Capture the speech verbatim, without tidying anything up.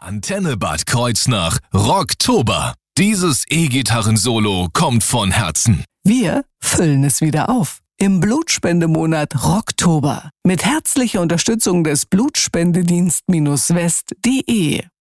Antenne Bad Kreuznach Rocktober. Dieses E-Gitarren-Solo kommt von Herzen. Wir füllen es wieder auf. Im Blutspendemonat Rocktober. Mit herzlicher Unterstützung des Blutspendedienst-West punkt de.